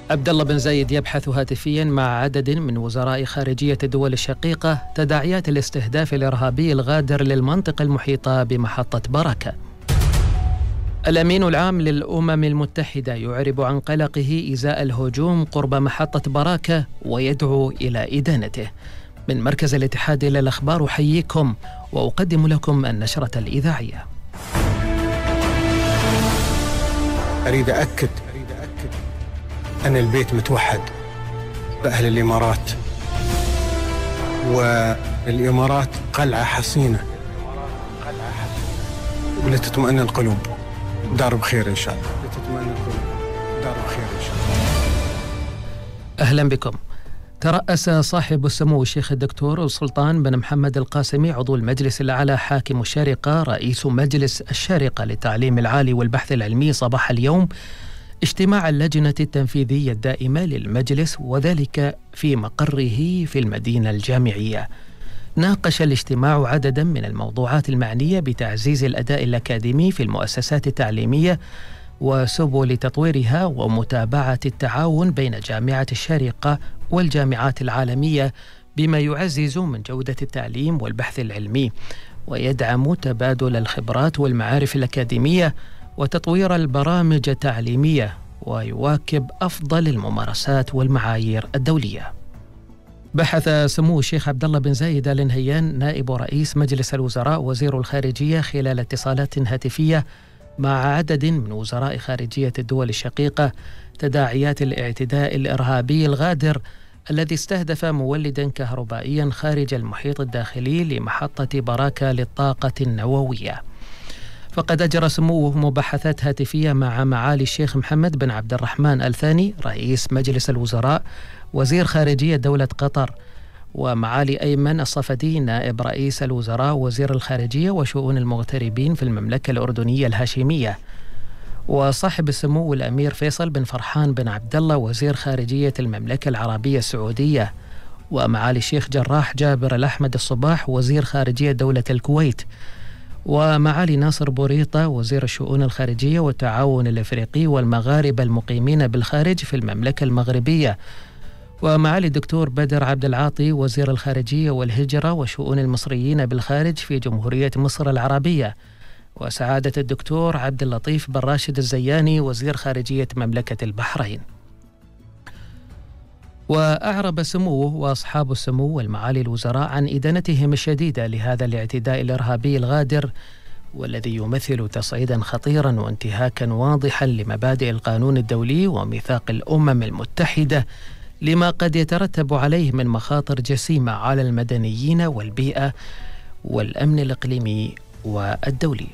عبد الله بن زايد يبحث هاتفيا مع عدد من وزراء خارجية الدول الشقيقة تداعيات الاستهداف الإرهابي الغادر للمنطقة المحيطة بمحطة بركة. الأمين العام للأمم المتحدة يعرب عن قلقه إزاء الهجوم قرب محطة بركة ويدعو إلى إدانته. من مركز الاتحاد للأخبار أحييكم وأقدم لكم النشرة الإذاعية. أريد أكد أن البيت متوحد بأهل الإمارات، والإمارات قلعة حصينة ولتطمئن القلوب. دار بخير إن شاء الله. لتطمئن القلوب. دار بخير إن شاء الله. أهلا بكم. ترأس صاحب السمو الشيخ الدكتور سلطان بن محمد القاسمي عضو المجلس الأعلى حاكم الشارقة رئيس مجلس الشارقة للتعليم العالي والبحث العلمي صباح اليوم اجتماع اللجنة التنفيذية الدائمة للمجلس، وذلك في مقره في المدينة الجامعية. ناقش الاجتماع عددا من الموضوعات المعنية بتعزيز الأداء الأكاديمي في المؤسسات التعليمية وسبل تطويرها ومتابعة التعاون بين جامعة الشارقة والجامعات العالمية بما يعزز من جودة التعليم والبحث العلمي ويدعم تبادل الخبرات والمعارف الأكاديمية وتطوير البرامج التعليمية ويواكب أفضل الممارسات والمعايير الدولية. بحث سمو الشيخ عبد الله بن زايد آل نهيان نائب رئيس مجلس الوزراء وزير الخارجية خلال اتصالات هاتفية مع عدد من وزراء خارجية الدول الشقيقة تداعيات الاعتداء الإرهابي الغادر الذي استهدف مولدا كهربائيا خارج المحيط الداخلي لمحطة بركة للطاقة النووية. فقد أجرى سموه مباحثات هاتفية مع معالي الشيخ محمد بن عبد الرحمن آل ثاني رئيس مجلس الوزراء وزير خارجية دولة قطر، ومعالي أيمن الصفدي نائب رئيس الوزراء وزير الخارجية وشؤون المغتربين في المملكة الأردنية الهاشمية، وصاحب السمو الأمير فيصل بن فرحان بن عبد الله وزير خارجية المملكة العربية السعودية، ومعالي الشيخ جراح جابر الأحمد الصباح وزير خارجية دولة الكويت، ومعالي ناصر بوريطة وزير الشؤون الخارجية والتعاون الأفريقي والمغاربة المقيمين بالخارج في المملكة المغربية، ومعالي الدكتور بدر عبد العاطي وزير الخارجية والهجرة وشؤون المصريين بالخارج في جمهورية مصر العربية، وسعادة الدكتور عبد اللطيف بن راشد الزياني وزير خارجية مملكة البحرين. وأعرب سموه وأصحاب السمو والمعالي الوزراء عن إدانتهم الشديدة لهذا الاعتداء الإرهابي الغادر، والذي يمثل تصعيدا خطيرا وانتهاكا واضحا لمبادئ القانون الدولي وميثاق الأمم المتحدة، لما قد يترتب عليه من مخاطر جسيمة على المدنيين والبيئة والأمن الإقليمي والدولي.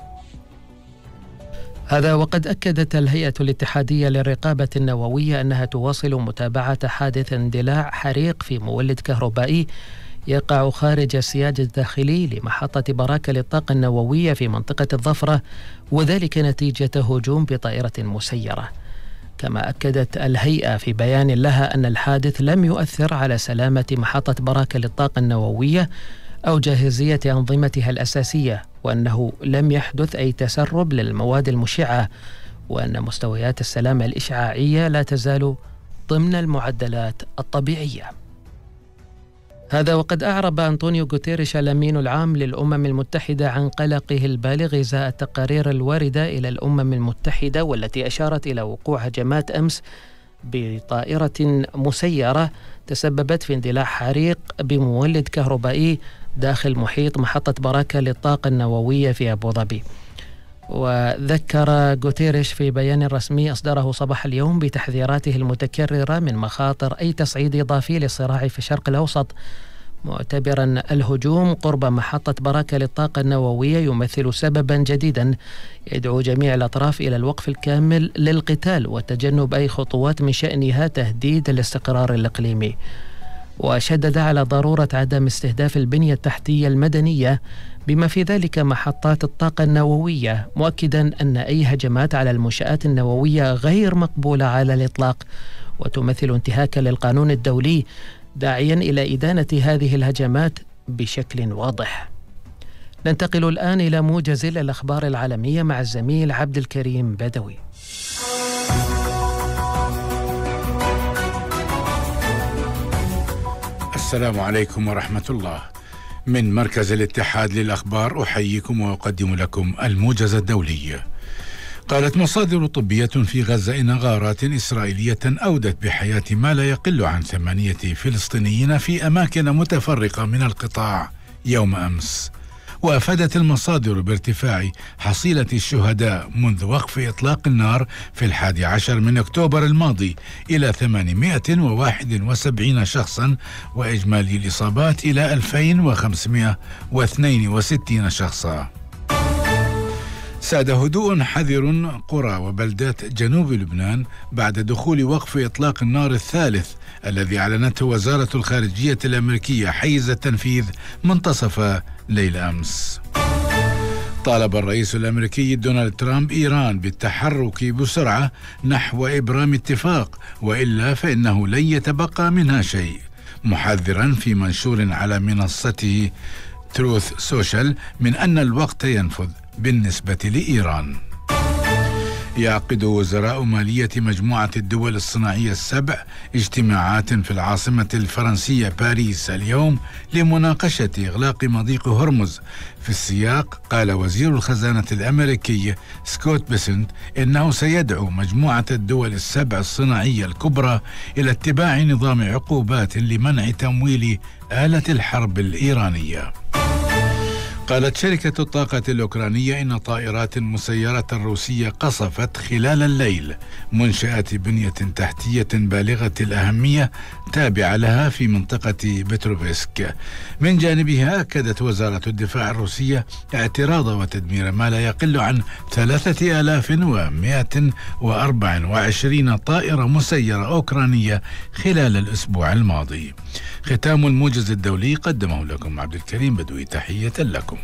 هذا وقد أكدت الهيئة الاتحادية للرقابة النووية أنها تواصل متابعة حادث اندلاع حريق في مولد كهربائي يقع خارج السياج الداخلي لمحطة بركة للطاقة النووية في منطقة الظفرة، وذلك نتيجة هجوم بطائرة مسيرة. كما أكدت الهيئة في بيان لها أن الحادث لم يؤثر على سلامة محطة بركة للطاقة النووية أو جاهزية أنظمتها الأساسية، وأنه لم يحدث أي تسرب للمواد المشعة، وأن مستويات السلامة الإشعاعية لا تزال ضمن المعدلات الطبيعية. هذا وقد أعرب أنطونيو غوتيريش الأمين العام للأمم المتحدة عن قلقه البالغ إزاء التقارير الواردة إلى الأمم المتحدة والتي أشارت إلى وقوع هجمات أمس بطائرة مسيرة تسببت في اندلاع حريق بمولد كهربائي داخل محيط محطة بركة للطاقة النووية في أبو ظبي. وذكر غوتيريش في بيان رسمي أصدره صباح اليوم بتحذيراته المتكررة من مخاطر أي تصعيد إضافي للصراع في الشرق الأوسط، معتبرا الهجوم قرب محطة بركة للطاقة النووية يمثل سببا جديدا يدعو جميع الأطراف إلى الوقف الكامل للقتال وتجنب أي خطوات من شأنها تهديد الاستقرار الإقليمي. وشدد على ضرورة عدم استهداف البنية التحتية المدنية بما في ذلك محطات الطاقة النووية، مؤكدا أن أي هجمات على المنشآت النووية غير مقبولة على الإطلاق وتمثل انتهاكا للقانون الدولي، داعيا إلى إدانة هذه الهجمات بشكل واضح. ننتقل الآن إلى موجز الأخبار العالمية مع الزميل عبد الكريم بدوي. السلام عليكم ورحمة الله. من مركز الاتحاد للأخبار أحييكم وأقدم لكم الموجز الدولي. قالت مصادر طبية في غزة إن غارات إسرائيلية أودت بحياة ما لا يقل عن 8 فلسطينيين في أماكن متفرقة من القطاع يوم أمس. وأفادت المصادر بارتفاع حصيلة الشهداء منذ وقف إطلاق النار في 11 من أكتوبر الماضي إلى 871 شخصا، وإجمالي الإصابات إلى 2562 شخصا. ساد هدوء حذر قرى وبلدات جنوب لبنان بعد دخول وقف إطلاق النار الثالث الذي أعلنته وزارة الخارجية الأمريكية حيز التنفيذ منتصف ليل أمس. طالب الرئيس الأمريكي دونالد ترامب إيران بالتحرك بسرعة نحو إبرام اتفاق، وإلا فإنه لن يتبقى منها شيء، محذرا في منشور على منصته تروث سوشيال من أن الوقت ينفذ بالنسبة لإيران. يعقد وزراء مالية مجموعة الدول الصناعية السبع اجتماعات في العاصمة الفرنسية باريس اليوم لمناقشة إغلاق مضيق هرمز. في السياق قال وزير الخزانة الأمريكي سكوت بيسنت إنه سيدعو مجموعة الدول السبع الصناعية الكبرى إلى اتباع نظام عقوبات لمنع تمويل آلة الحرب الإيرانية. قالت شركة الطاقة الأوكرانية إن طائرات مسيرة روسية قصفت خلال الليل منشآت بنية تحتية بالغة الأهمية تابعة لها في منطقة بتروفسك. من جانبها أكدت وزارة الدفاع الروسية اعتراض وتدمير ما لا يقل عن 3124 طائرة مسيرة أوكرانية خلال الأسبوع الماضي. ختام الموجز الدولي قدمه لكم عبد الكريم بدوي، تحية لكم.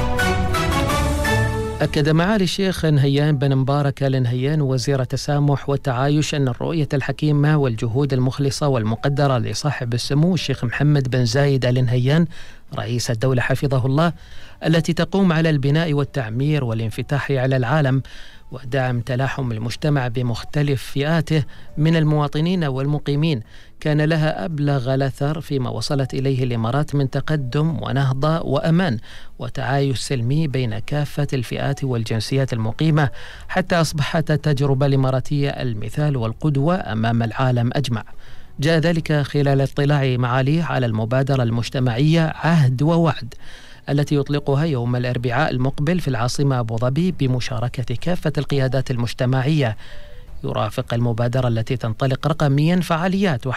أكد معالي الشيخ نهيان بن مبارك آل نهيان وزير التسامح والتعايش أن الرؤية الحكيمة والجهود المخلصة والمقدرة لصاحب السمو الشيخ محمد بن زايد آل نهيان رئيس الدولة حفظه الله، التي تقوم على البناء والتعمير والانفتاح على العالم ودعم تلاحم المجتمع بمختلف فئاته من المواطنين والمقيمين، كان لها أبلغ الأثر فيما وصلت إليه الإمارات من تقدم ونهضة وأمان وتعايش سلمي بين كافة الفئات والجنسيات المقيمة، حتى أصبحت التجربة الإماراتية المثال والقدوة أمام العالم أجمع. جاء ذلك خلال اطلاع معاليه على المبادرة المجتمعية عهد ووعد التي يطلقها يوم الأربعاء المقبل في العاصمة أبو ظبي بمشاركة كافة القيادات المجتمعية. يرافق المبادرة التي تنطلق رقميا فعاليات